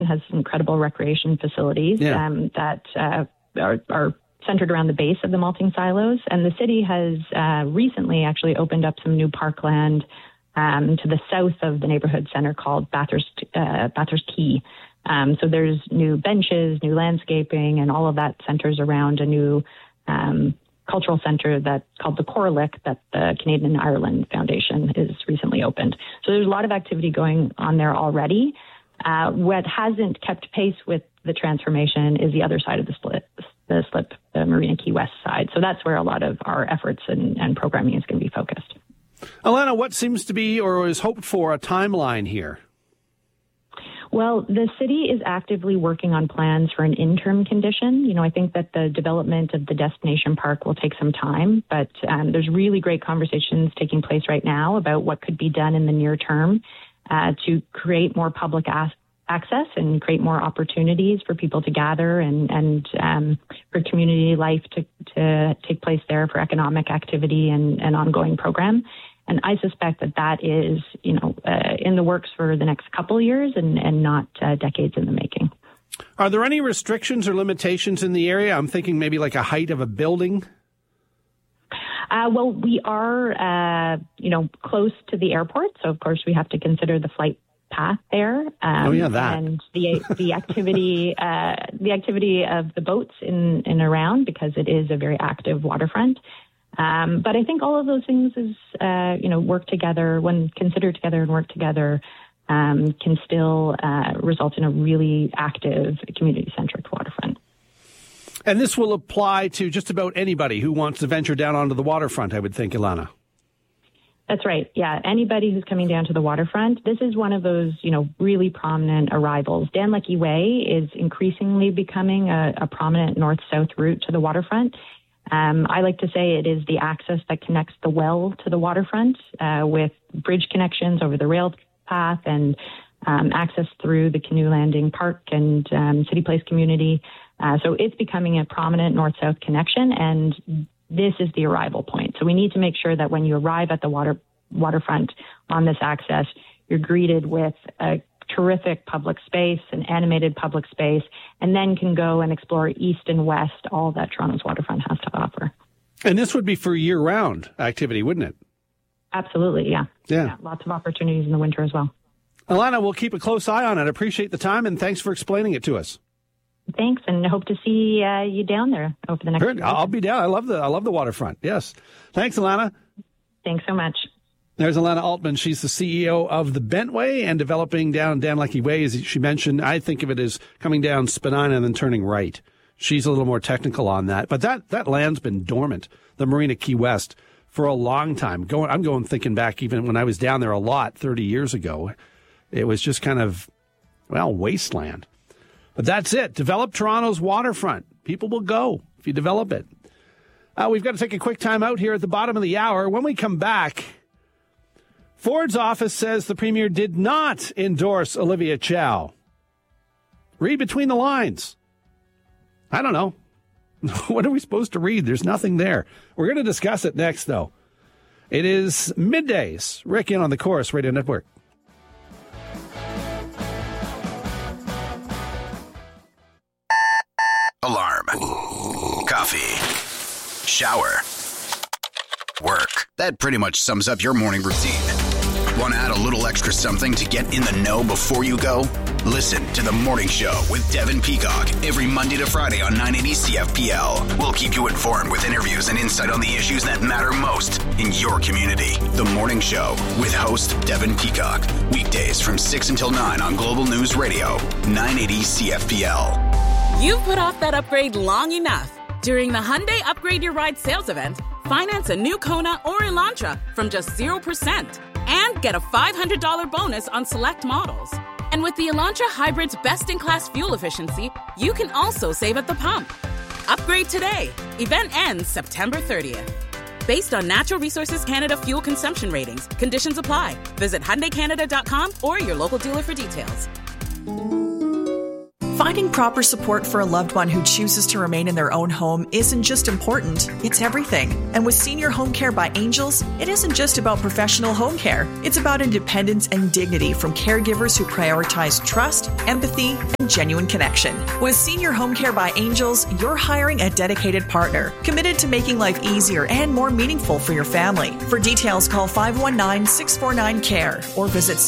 has incredible recreation facilities that are centered around the base of the malting silos. And the city has recently actually opened up some new parkland to the south of the neighborhood center called Bathurst Quay. So there's new benches, new landscaping, and all of that centers around a new cultural center that's called the Corlick that the Canadian Ireland Foundation is recently opened. So there's a lot of activity going on there already. What hasn't kept pace with the transformation is the other side of the slip, the Marina Key West side. So that's where a lot of our efforts and programming is going to be focused. Alana, what seems to be or is hoped for a timeline here? Well, the city is actively working on plans for an interim condition. I think that the development of the destination park will take some time, but there's really great conversations taking place right now about what could be done in the near term to create more public access and create more opportunities for people to gather and for community life to take place there, for economic activity and ongoing program. And I suspect that is, in the works for the next couple of years and not decades in the making. Are there any restrictions or limitations in the area? I'm thinking maybe like a height of a building. Well, we are, close to the airport. So, of course, we have to consider the flight path there. That. And the activity, of the boats in and around, because it is a very active waterfront. But I think all of those things is, work together, when considered together and work together, can still result in a really active community-centric waterfront. And this will apply to just about anybody who wants to venture down onto the waterfront, I would think, Ilana. That's right. Yeah. Anybody who's coming down to the waterfront, this is one of those, really prominent arrivals. Dan Lecky Way is increasingly becoming a prominent north-south route to the waterfront. I like to say it is the access that connects the well to the waterfront with bridge connections over the rail path and access through the canoe landing park and City Place community. So it's becoming a prominent north-south connection, and this is the arrival point. So we need to make sure that when you arrive at the waterfront on this access, you're greeted with a terrific public space, an animated public space, and then can go and explore east and west, all that Toronto's waterfront has to offer. And this would be for year-round activity, wouldn't it? Absolutely, yeah. Yeah. Lots of opportunities in the winter as well. Alana, we'll keep a close eye on it. I appreciate the time, and thanks for explaining it to us. Thanks, and hope to see you down there over the next few weeks. I'll be down. I love the waterfront. Yes. Thanks, Alana. Thanks so much. There's Alana Altman. She's the CEO of the Bentway and developing down Dan Lecky Way, as she mentioned. I think of it as coming down Spadina and then turning right. She's a little more technical on that. But that land's been dormant, the Marina Key West, for a long time. I'm thinking back even when I was down there a lot 30 years ago. It was just kind of, wasteland. But that's it. Develop Toronto's waterfront. People will go if you develop it. We've got to take a quick time out here at the bottom of the hour. When we come back, Ford's office says the premier did not endorse Olivia Chow. Read between the lines. I don't know. What are we supposed to read? There's nothing there. We're going to discuss it next, though. It is middays. Rick in on the Chorus Radio Network. Alarm. Coffee. Shower. Work. That pretty much sums up your morning routine. Want to add a little extra something to get in the know before you go? Listen to The Morning Show with Devin Peacock every Monday to Friday on 980 CFPL. We'll keep you informed with interviews and insight on the issues that matter most in your community. The Morning Show with host Devin Peacock. Weekdays from 6 until 9 on Global News Radio, 980 CFPL. You've put off that upgrade long enough. During the Hyundai Upgrade Your Ride sales event, finance a new Kona or Elantra from just 0% and get a $500 bonus on select models. And with the Elantra Hybrid's best-in-class fuel efficiency, you can also save at the pump. Upgrade today. Event ends September 30th. Based on Natural Resources Canada fuel consumption ratings, conditions apply. Visit HyundaiCanada.com or your local dealer for details. Finding proper support for a loved one who chooses to remain in their own home isn't just important, it's everything. And with Senior Home Care by Angels, it isn't just about professional home care. It's about independence and dignity from caregivers who prioritize trust, empathy, and genuine connection. With Senior Home Care by Angels, you're hiring a dedicated partner, committed to making life easier and more meaningful for your family. For details, call 519-649-CARE or visit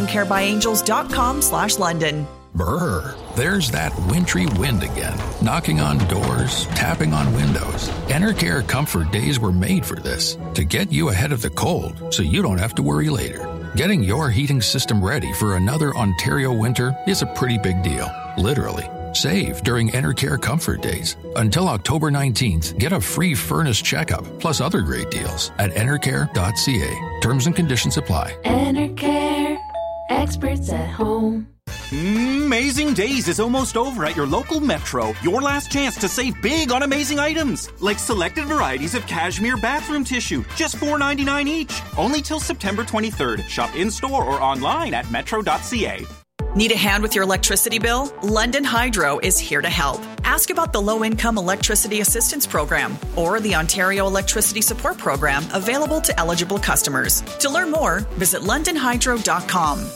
seniorhomecarebyangels.com/London. Brr, there's that wintry wind again, knocking on doors, tapping on windows. Enercare Comfort Days were made for this, to get you ahead of the cold so you don't have to worry later. Getting your heating system ready for another Ontario winter is a pretty big deal, literally. Save during Enercare Comfort Days. Until October 19th, get a free furnace checkup, plus other great deals at enercare.ca. Terms and conditions apply. Enercare, experts at home. Amazing Days is almost over at your local Metro. Your last chance to save big on amazing items, like selected varieties of cashmere bathroom tissue, just $4.99 each. Only till September 23rd. Shop in-store or online at metro.ca. Need a hand with your electricity bill? London Hydro is here to help. Ask about the Low-Income Electricity Assistance Program or the Ontario Electricity Support Program available to eligible customers. To learn more, visit londonhydro.com.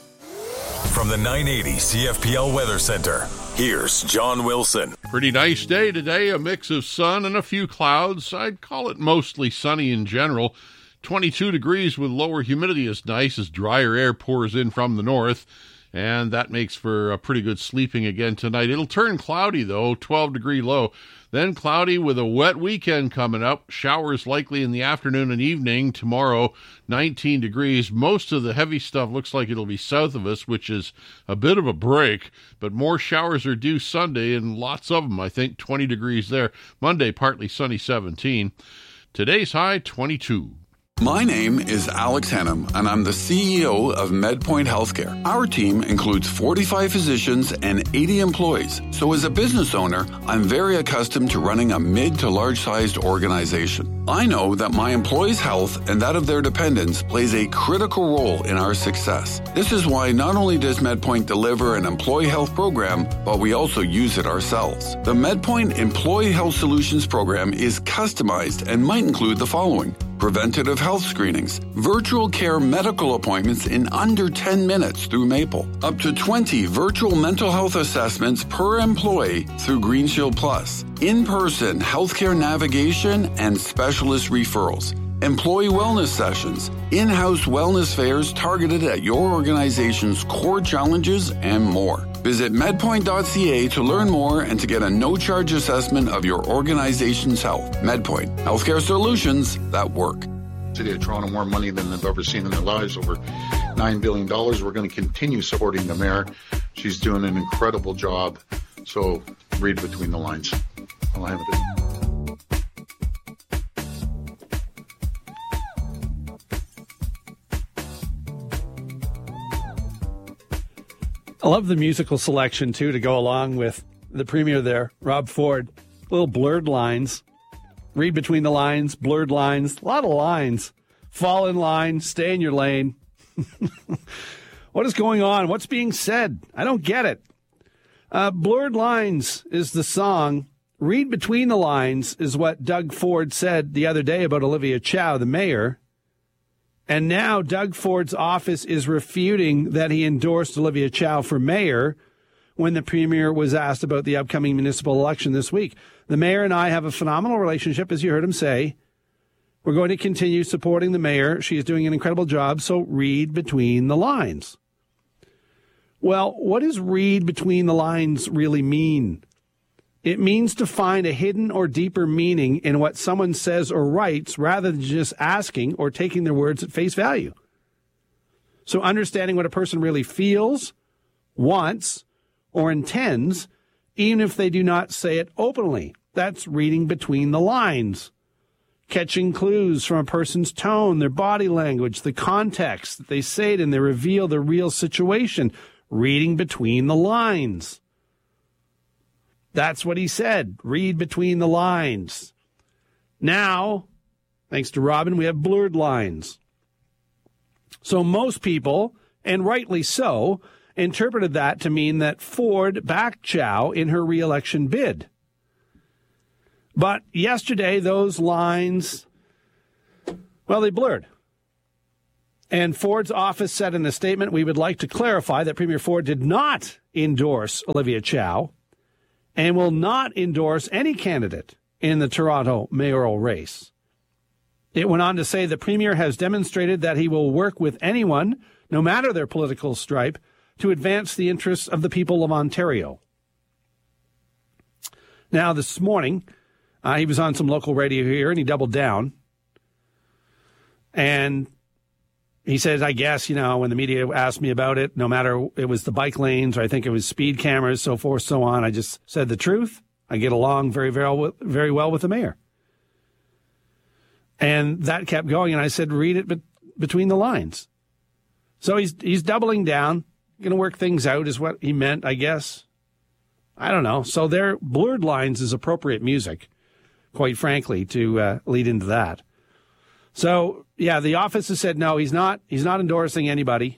From the 980 CFPL Weather Center, here's John Wilson. Pretty nice day today, a mix of sun and a few clouds. I'd call it mostly sunny in general. 22 degrees with lower humidity is nice as drier air pours in from the north, and that makes for a pretty good sleeping again tonight. It'll turn cloudy, though, 12-degree low. Then cloudy with a wet weekend coming up. Showers likely in the afternoon and evening. Tomorrow, 19 degrees. Most of the heavy stuff looks like it'll be south of us, which is a bit of a break. But more showers are due Sunday, and lots of them, I think, 20 degrees there. Monday, partly sunny, 17. Today's high, 22. My name is Alex Hannum, and I'm the CEO of MedPoint Healthcare. Our team includes 45 physicians and 80 employees. So as a business owner, I'm very accustomed to running a mid to large-sized organization. I know that my employees' health and that of their dependents plays a critical role in our success. This is why not only does MedPoint deliver an employee health program, but we also use it ourselves. The MedPoint Employee Health Solutions program is customized and might include the following: preventative health screenings, virtual care medical appointments in under 10 minutes through Maple, up to 20 virtual mental health assessments per employee through Green Shield Plus, in-person healthcare navigation and specialist referrals, employee wellness sessions, in-house wellness fairs targeted at your organization's core challenges, and more. Visit medpoint.ca to learn more and to get a no-charge assessment of your organization's health. MedPoint, healthcare solutions that work. City of Toronto more money than they've ever seen in their lives, over $9 billion. We're going to continue supporting the mayor. She's doing an incredible job. So read between the lines. I'll have it. I love the musical selection, too, to go along with the premier there, Rob Ford. Little blurred lines. Read between the lines, blurred lines, a lot of lines. Fall in line, stay in your lane. What is going on? What's being said? I don't get it. Blurred Lines is the song. Read between the lines is what Doug Ford said the other day about Olivia Chow, the mayor. And now Doug Ford's office is refuting that he endorsed Olivia Chow for mayor when the premier was asked about the upcoming municipal election this week. The mayor and I have a phenomenal relationship, as you heard him say. We're going to continue supporting the mayor. She is doing an incredible job, so read between the lines. Well, what does read between the lines really mean? It means to find a hidden or deeper meaning in what someone says or writes rather than just asking or taking their words at face value. So understanding what a person really feels, wants, or intends, even if they do not say it openly. That's reading between the lines. Catching clues from a person's tone, their body language, the context that they say it in, they reveal the real situation. Reading between the lines. That's what he said. Read between the lines. Now, thanks to Robin, we have blurred lines. So most people, and rightly so, interpreted that to mean that Ford backed Chow in her re-election bid. But yesterday, those lines, well, they blurred. And Ford's office said in a statement, we would like to clarify that Premier Ford did not endorse Olivia Chow and will not endorse any candidate in the Toronto mayoral race. It went on to say the Premier has demonstrated that he will work with anyone, no matter their political stripe, to advance the interests of the people of Ontario. Now, this morning, he was on some local radio here, and he doubled down. And he says, I guess, when the media asked me about it, no matter it was the bike lanes or I think it was speed cameras, so forth, so on, I just said the truth. I get along very well with the mayor. And that kept going, and I said, read it between the lines. So he's doubling down, going to work things out is what he meant, I guess. I don't know. So their blurred lines is appropriate music, quite frankly, to lead into that. So, yeah, the office has said, no, he's not endorsing anybody,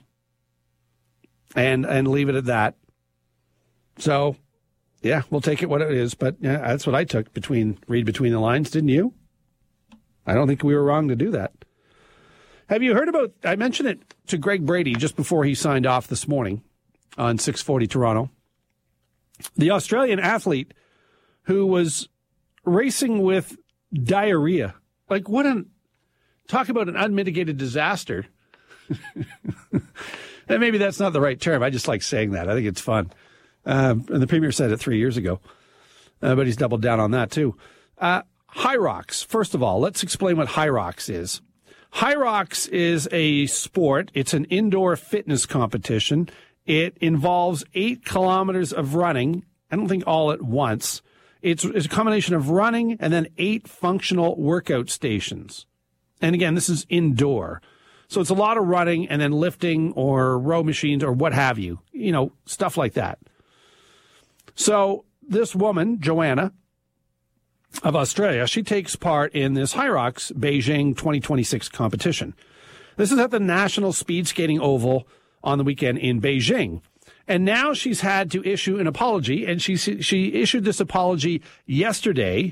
and leave it at that. So, yeah, we'll take it what it is, but yeah, that's what I took read between the lines, didn't you? I don't think we were wrong to do that. Have you heard about, I mentioned it to Greg Brady just before he signed off this morning on 640 Toronto, the Australian athlete who was racing with diarrhea. Like, talk about an unmitigated disaster. And maybe that's not the right term. I just like saying that. I think it's fun. And the Premier said it 3 years ago, but he's doubled down on that too. Hyrox. First of all, let's explain what Hyrox is. Hyrox is a sport. It's an indoor fitness competition. It involves 8 kilometers of running. I don't think all at once. It's a combination of running and then 8 functional workout stations. And again, this is indoor. So it's a lot of running and then lifting or row machines or what have you, stuff like that. So this woman, Joanna, of Australia, she takes part in this Hyrox Beijing 2026 competition. This is at the National Speed Skating Oval on the weekend in Beijing. And now she's had to issue an apology, and she issued this apology yesterday.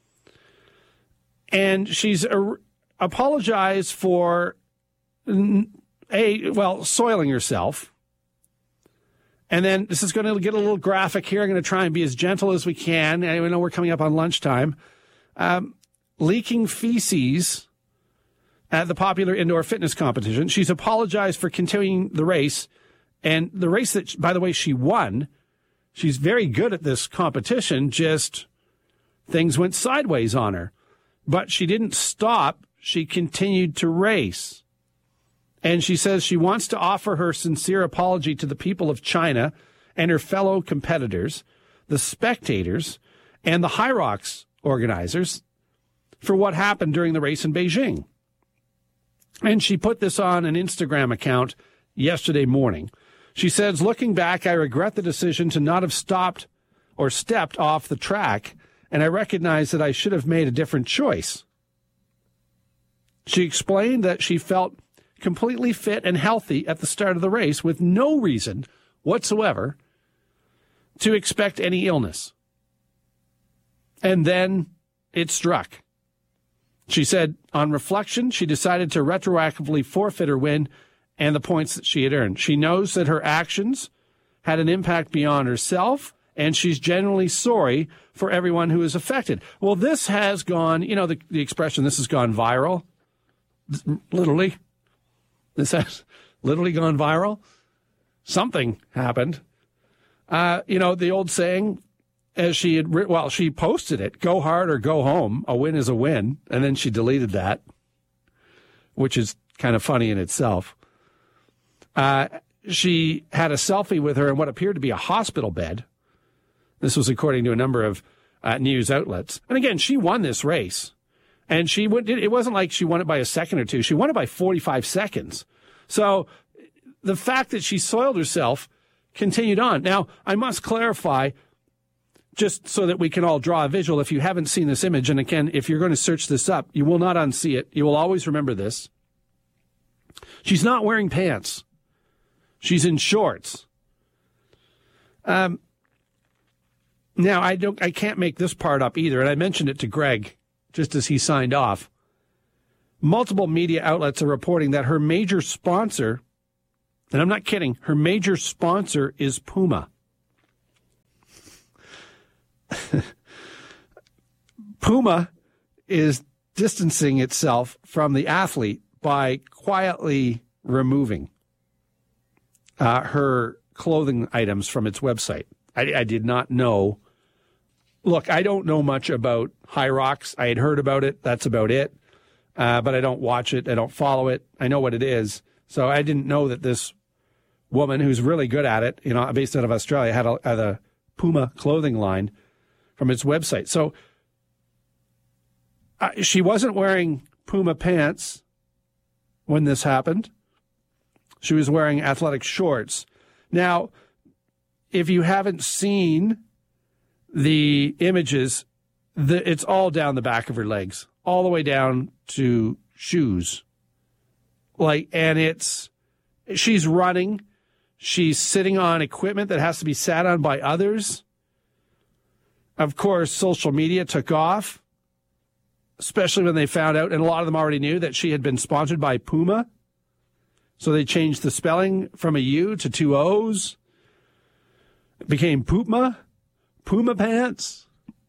And she's apologized for, soiling herself. And then this is going to get a little graphic here. I'm going to try and be as gentle as we can. I know we're coming up on lunchtime. Leaking feces at the popular indoor fitness competition. She's apologized for continuing the race. And the race that, by the way, she won. She's very good at this competition. Just things went sideways on her. But she didn't stop. She continued to race. And she says she wants to offer her sincere apology to the people of China and her fellow competitors, the spectators, and the Hyrox organizers for what happened during the race in Beijing. And she put this on an Instagram account yesterday morning. She says, looking back, I regret the decision to not have stopped or stepped off the track, and I recognize that I should have made a different choice. She explained that she felt completely fit and healthy at the start of the race with no reason whatsoever to expect any illness. And then it struck. She said, on reflection, she decided to retroactively forfeit her win and the points that she had earned. She knows that her actions had an impact beyond herself, and she's genuinely sorry for everyone who is affected. Well, this has gone, the expression, this has gone viral, literally. This has literally gone viral. Something happened. The old saying, as she had, she posted it, go hard or go home. A win is a win. And then she deleted that, which is kind of funny in itself. She had a selfie with her in what appeared to be a hospital bed. This was according to a number of news outlets. And again, she won this race. And it wasn't like she won it by a second or two. She won it by 45 seconds. So the fact that she soiled herself continued on. Now, I must clarify, just so that we can all draw a visual, if you haven't seen this image, and again, if you're going to search this up, you will not unsee it. You will always remember this. She's not wearing pants. She's in shorts. Now, I can't make this part up either, and I mentioned it to Greg just as he signed off. Multiple media outlets are reporting that her major sponsor, and I'm not kidding, her major sponsor is Puma. Puma is distancing itself from the athlete by quietly removing her clothing items from its website. I did not know. Look, I don't know much about Hyrox. I had heard about it. That's about it. But I don't watch it. I don't follow it. I know what it is. So I didn't know that this woman who's really good at it, based out of Australia, had a Puma clothing line from its website. So she wasn't wearing Puma pants when this happened. She was wearing athletic shorts. Now, if you haven't seen the images, it's all down the back of her legs, all the way down to shoes. She's running. She's sitting on equipment that has to be sat on by others. Of course, social media took off, especially when they found out, and a lot of them already knew, that she had been sponsored by Puma. So they changed the spelling from a U to 2 O's. It became Puma pants.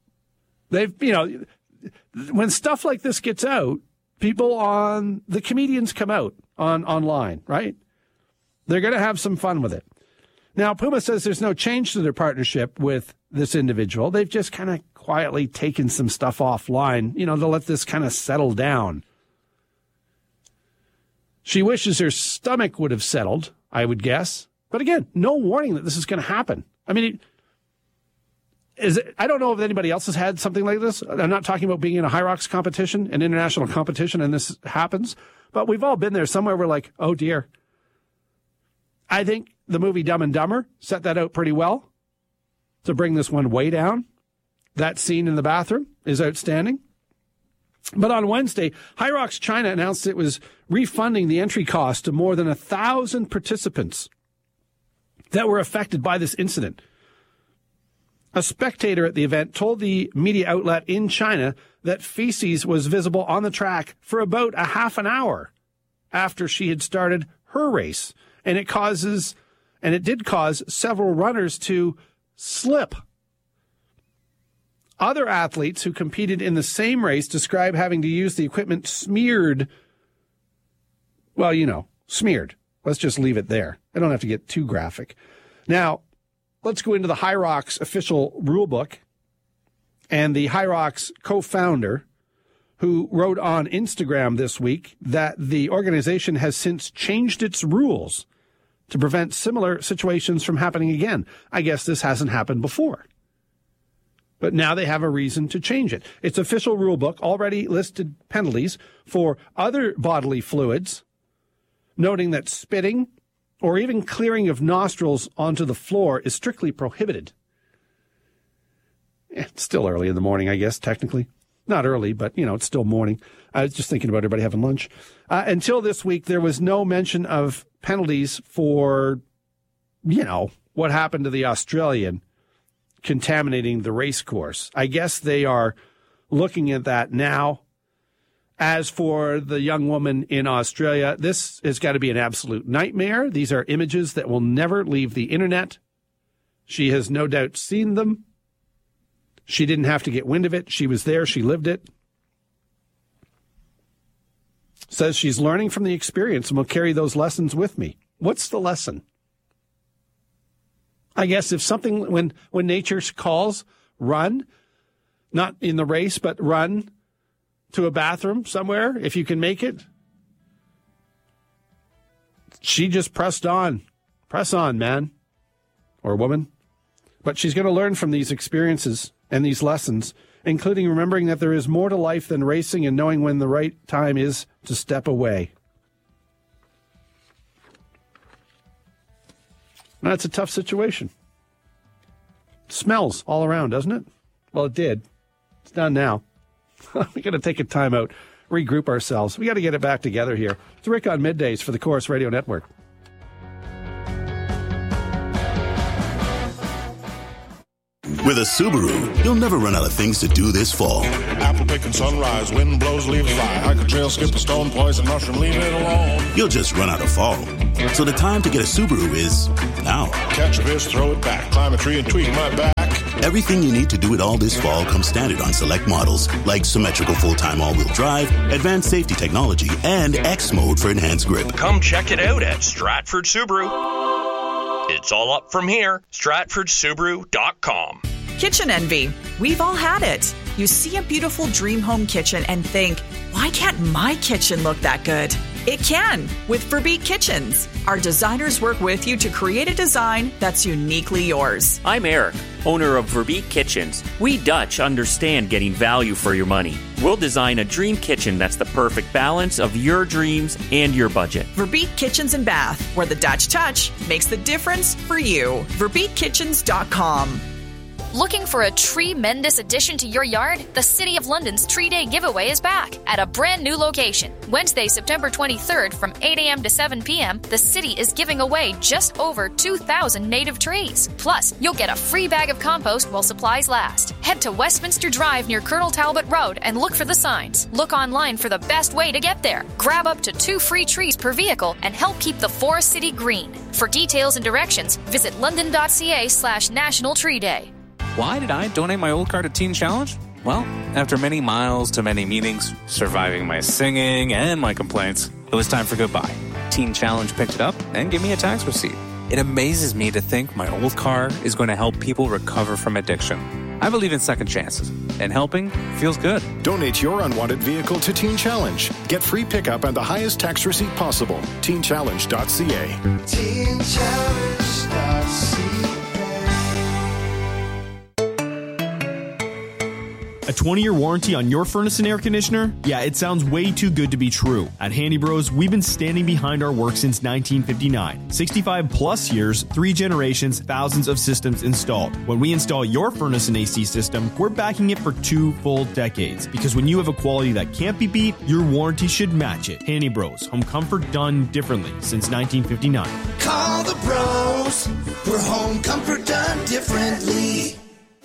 When stuff like this gets out, the comedians come out online, right? They're going to have some fun with it. Now, Puma says there's no change to their partnership with this individual. They've just kind of quietly taken some stuff offline, to let this kind of settle down. She wishes her stomach would have settled, I would guess. But again, no warning that this is going to happen. I mean, I don't know if anybody else has had something like this. I'm not talking about being in a Hyrox competition, an international competition, and this happens. But we've all been there somewhere. We're like, oh, dear. I think the movie Dumb and Dumber set that out pretty well to bring this one way down. That scene in the bathroom is outstanding. But on Wednesday, Hyrox China announced it was refunding the entry cost to more than 1,000 participants that were affected by this incident. A spectator at the event told the media outlet in China that feces was visible on the track for about a half an hour after she had started her race. And it did cause several runners to slip. Other athletes who competed in the same race describe having to use the equipment smeared. Well, smeared. Let's just leave it there. I don't have to get too graphic. Now, let's go into the Hyrox official rulebook. And the Hyrox co-founder, who wrote on Instagram this week that the organization has since changed its rules to prevent similar situations from happening again. I guess this hasn't happened before. But now they have a reason to change it. Its official rulebook already listed penalties for other bodily fluids, noting that spitting or even clearing of nostrils onto the floor is strictly prohibited. It's still early in the morning, I guess, technically. Not early, but, it's still morning. I was just thinking about everybody having lunch. Until this week, there was no mention of penalties for, what happened to the Australian contaminating the race course. I guess they are looking at that now. As for the young woman in Australia, this has got to be an absolute nightmare. These are images that will never leave the internet. She has no doubt seen them. She didn't have to get wind of it. She was there. She lived it. Says she's learning from the experience and will carry those lessons with me. What's the lesson? I guess if something, when nature calls, run, not in the race, but run to a bathroom somewhere, if you can make it. She just pressed on. Press on, man or woman. But she's going to learn from these experiences and these lessons, including remembering that there is more to life than racing and knowing when the right time is to step away. That's a tough situation. It smells all around, doesn't it? Well, it did. It's done now. We got to take a time out, regroup ourselves. We got to get it back together here. It's Rick on Middays for the Corus Radio Network. With a Subaru, you'll never run out of things to do this fall. Apple picking sunrise, wind blows, leaves fly. Hike a trail, skip a stone, poison mushroom, leave it alone. You'll just run out of fall. So the time to get a Subaru is now. Catch a fish, throw it back, climb a tree and tweak my back. Everything you need to do it all this fall comes standard on select models, like symmetrical full-time all-wheel drive, advanced safety technology, and X mode for enhanced grip. Come check it out at Stratford Subaru. It's all up from here. StratfordSubaru.com. Kitchen envy. We've all had it. You see a beautiful dream home kitchen and think, why can't my kitchen look that good? It can with Verbeek Kitchens. Our designers work with you to create a design that's uniquely yours. I'm Eric, owner of Verbeek Kitchens. We Dutch understand getting value for your money. We'll design a dream kitchen that's the perfect balance of your dreams and your budget. Verbeek Kitchens and Bath, where the Dutch touch makes the difference for you. VerbeekKitchens.com. Looking for a tremendous addition to your yard? The City of London's Tree Day giveaway is back at a brand new location. Wednesday, September 23rd from 8 a.m. to 7 p.m., the city is giving away just over 2,000 native trees. Plus, you'll get a free bag of compost while supplies last. Head to Westminster Drive near Colonel Talbot Road and look for the signs. Look online for the best way to get there. Grab up to 2 free trees per vehicle and help keep the Forest City green. For details and directions, visit london.ca/National Tree Day. Why did I donate my old car to Teen Challenge? Well, after many miles to many meetings, surviving my singing and my complaints, it was time for goodbye. Teen Challenge picked it up and gave me a tax receipt. It amazes me to think my old car is going to help people recover from addiction. I believe in second chances, and helping feels good. Donate your unwanted vehicle to Teen Challenge. Get free pickup and the highest tax receipt possible. TeenChallenge.ca. TeenChallenge.ca. A 20-year warranty on your furnace and air conditioner? Yeah, it sounds way too good to be true. At Handy Bros, we've been standing behind our work since 1959. 65 plus years, 3 generations, thousands of systems installed. When we install your furnace and AC system, we're backing it for 2 full decades. Because when you have a quality that can't be beat, your warranty should match it. Handy Bros, home comfort done differently since 1959. Call the bros for home comfort done differently.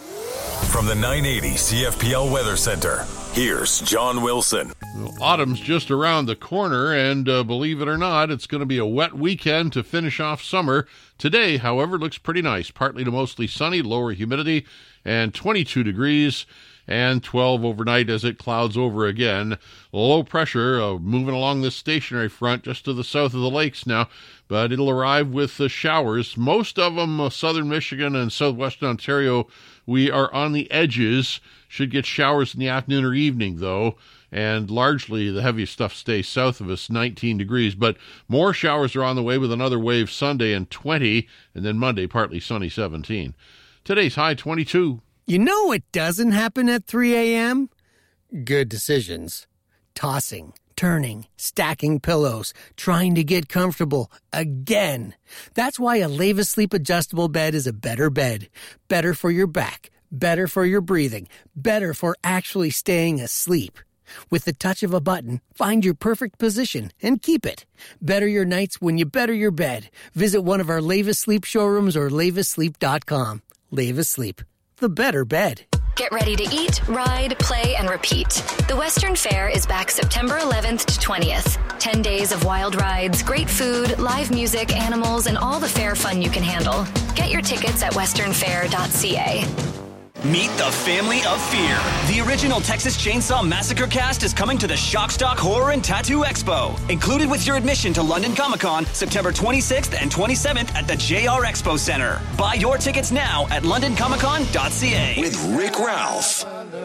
From the 980 CFPL Weather Center, here's John Wilson. Well, autumn's just around the corner, and believe it or not, it's going to be a wet weekend to finish off summer. Today, however, looks pretty nice. Partly to mostly sunny, lower humidity, and 22 degrees, and 12 overnight as it clouds over again. Low pressure moving along this stationary front just to the south of the lakes now, but it'll arrive with showers. Most of them, southern Michigan and southwestern Ontario, we are on the edges. Should get showers in the afternoon or evening, though, and largely the heaviest stuff stays south of us, 19 degrees. But more showers are on the way with another wave Sunday and 20, and then Monday partly sunny, 17. Today's high, 22. You know what doesn't happen at 3 a.m.? Good decisions. Tossing, turning, stacking pillows, trying to get comfortable again. That's why a Leva Sleep adjustable bed is a better bed. Better for your back, better for your breathing, better for actually staying asleep. With the touch of a button, find your perfect position and keep it. Better your nights when you better your bed. Visit one of our Leva Sleep showrooms or levasleep.com. Leva Sleep, the better bed. Get ready to eat, ride, play, and repeat. The Western Fair is back September 11th to 20th. 10 days of wild rides, great food, live music, animals, and all the fair fun you can handle. Get your tickets at westernfair.ca. Meet the family of fear. The original Texas Chainsaw Massacre cast is coming to the Shockstock Horror and Tattoo Expo. Included with your admission to London Comic-Con, September 26th and 27th at the JR Expo Center. Buy your tickets now at londoncomiccon.ca. With Rick Ralph.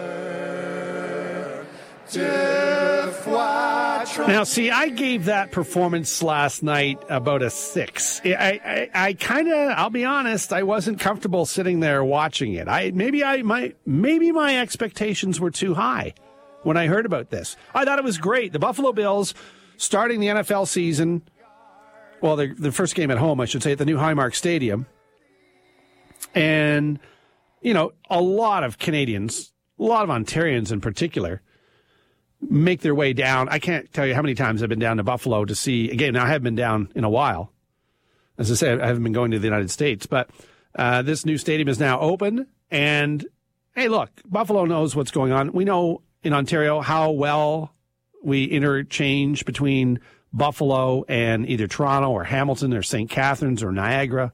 Now, see, I gave that performance last night about a 6. I kind of, I'll be honest, I wasn't comfortable sitting there watching it. Maybe my expectations were too high when I heard about this. I thought it was great. The Buffalo Bills starting the NFL season, well, the first game at home, I should say, at the new Highmark Stadium. And, you know, a lot of Canadians, a lot of Ontarians in particular, make their way down. I can't tell you how many times I've been down to Buffalo to see a game. Now, I haven't been down in a while. As I say, I haven't been going to the United States, but This new stadium is now open. And, hey, look, Buffalo knows what's going on. We know in Ontario how well we interchange between Buffalo and either Toronto or Hamilton or St. Catharines or Niagara.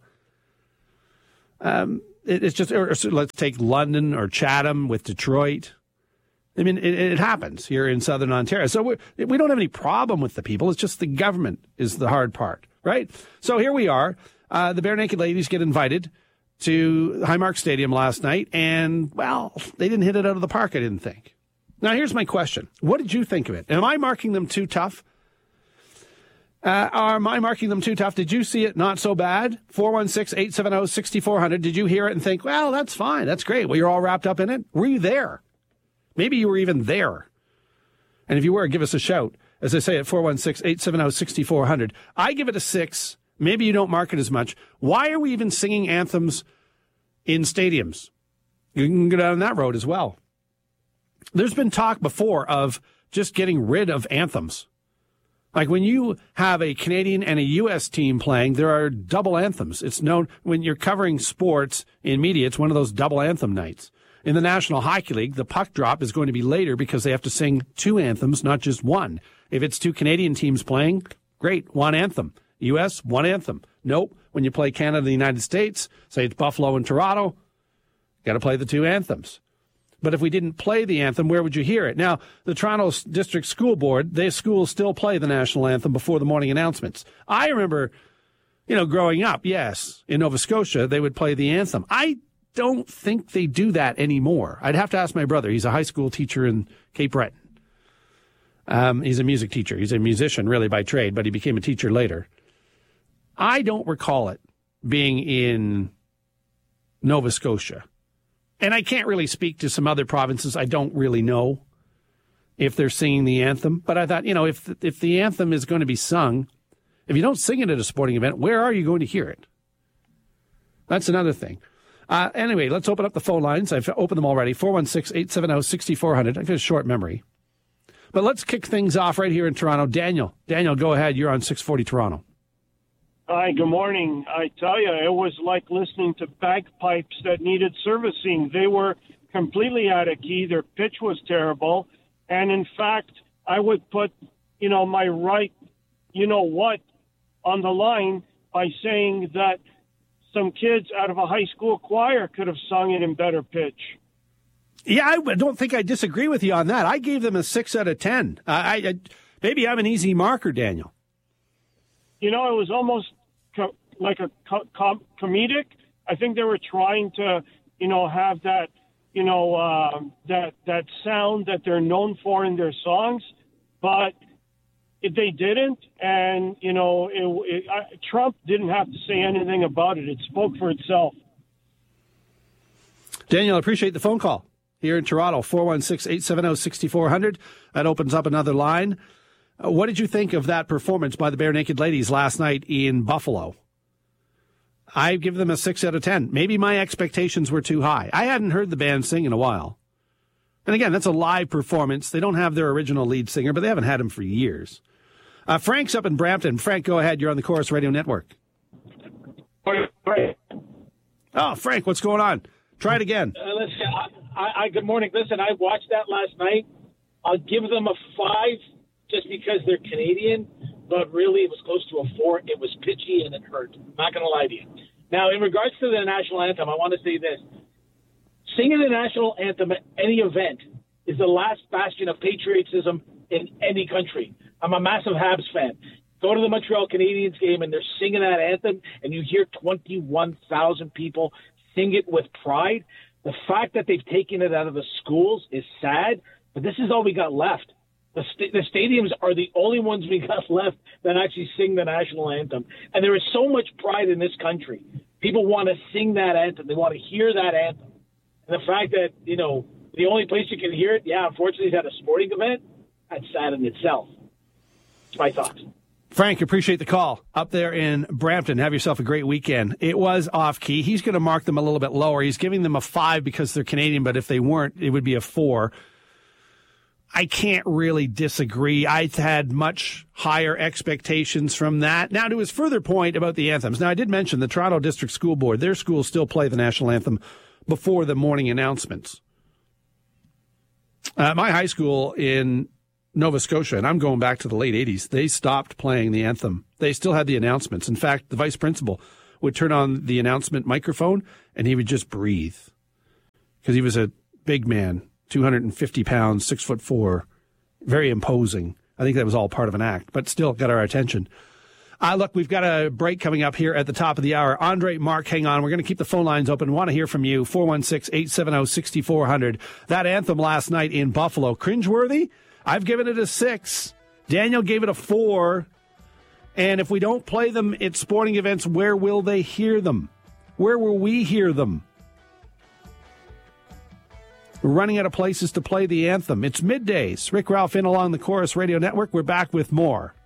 It's just, or let's take London or Chatham with Detroit. I mean, it happens here in Southern Ontario. So we don't have any problem with the people. It's just the government is the hard part, right? So here we are. The Bare Naked Ladies get invited to Highmark Stadium last night, and, well, they didn't hit it out of the park, I didn't think. Now, here's my question. What did you think of it? Am I marking them too tough? Am I marking them too tough? Did you see it not so bad? 416-870-6400. Did you hear it and think, well, that's fine. That's great. Well, you're all wrapped up in it. Were you there? Maybe you were even there. And if you were, give us a shout. As I say, at 416-870-6400. I give it a 6. Maybe you don't mark it as much. Why are we even singing anthems in stadiums? You can go down that road as well. There's been talk before of just getting rid of anthems. Like when you have a Canadian and a U.S. team playing, there are double anthems. It's known when you're covering sports in media, it's one of those double anthem nights. In the National Hockey League, the puck drop is going to be later because they have to sing 2 anthems, not just one. If it's 2 Canadian teams playing, great, 1 anthem. U.S., 1 anthem. Nope. When you play Canada and the United States, say it's Buffalo and Toronto, got to play the 2 anthems. But if we didn't play the anthem, where would you hear it? Now, the Toronto District School Board, their schools still play the national anthem before the morning announcements. I remember, growing up, yes, in Nova Scotia, they would play the anthem. I don't think they do that anymore. I'd have to ask my brother. He's a high school teacher in Cape Breton. He's a music teacher. He's a musician, really, by trade, but he became a teacher later. I don't recall it being in Nova Scotia. And I can't really speak to some other provinces. I don't really know if they're singing the anthem. But I thought, if the anthem is going to be sung, if you don't sing it at a sporting event, where are you going to hear it? That's another thing. Anyway, let's open up the phone lines. I've opened them already. 416-870-6400. I've got a short memory. But let's kick things off right here in Toronto. Daniel, go ahead. You're on 640 Toronto. Hi, good morning. I tell you, it was like listening to bagpipes that needed servicing. They were completely out of key. Their pitch was terrible. And in fact, I would put, my right, on the line by saying that some kids out of a high school choir could have sung it in better pitch. Yeah, I don't think I disagree with you on that. I gave them a 6 out of 10. Maybe I'm an easy marker, Daniel. It was almost like a comedic. I think they were trying to, have that, that sound that they're known for in their songs, but they didn't. And, Trump didn't have to say anything about it. It spoke for itself. Daniel, I appreciate the phone call here in Toronto, 416-870-6400. That opens up another line. What did you think of that performance by the Bare Naked Ladies last night in Buffalo? I give them a 6 out of 10. Maybe my expectations were too high. I hadn't heard the band sing in a while. And again, that's a live performance. They don't have their original lead singer, but they haven't had him for years. Frank's up in Brampton. Frank, go ahead. You're on the Chorus Radio Network. Oh, Frank, what's going on? Try it again. Listen, good morning. Listen, I watched that last night. I'll give them a 5 just because they're Canadian, but really it was close to a 4. It was pitchy and it hurt. I'm not going to lie to you. Now, in regards to the national anthem, I want to say this. Singing the national anthem at any event is the last bastion of patriotism in any country. I'm a massive Habs fan. Go to the Montreal Canadiens game and they're singing that anthem and you hear 21,000 people sing it with pride. The fact that they've taken it out of the schools is sad, but this is all we got left. The stadiums are the only ones we got left that actually sing the national anthem. And there is so much pride in this country. People want to sing that anthem. They want to hear that anthem. And the fact that, the only place you can hear it, unfortunately, is at a sporting event, that's sad in itself. That's my thoughts. Frank, appreciate the call. Up there in Brampton, have yourself a great weekend. It was off-key. He's going to mark them a little bit lower. He's giving them a 5 because they're Canadian, but if they weren't, it would be a 4. I can't really disagree. I had much higher expectations from that. Now, to his further point about the anthems. Now, I did mention the Toronto District School Board. Their schools still play the national anthem before the morning announcements. My high school in Nova Scotia, and I'm going back to the late 80s, they stopped playing the anthem. They still had the announcements. In fact, the vice principal would turn on the announcement microphone, and he would just breathe because he was a big man, 250 pounds, 6'4", very imposing. I think that was all part of an act, but still got our attention. Look, we've got a break coming up here at the top of the hour. Andre, Mark, hang on. We're going to keep the phone lines open. Want to hear from you. 416-870-6400. That anthem last night in Buffalo, cringeworthy? I've given it a 6. Daniel gave it a 4. And if we don't play them at sporting events, where will they hear them? Where will we hear them? We're running out of places to play the anthem. It's middays. Rick Ralph in along the Chorus Radio Network. We're back with more.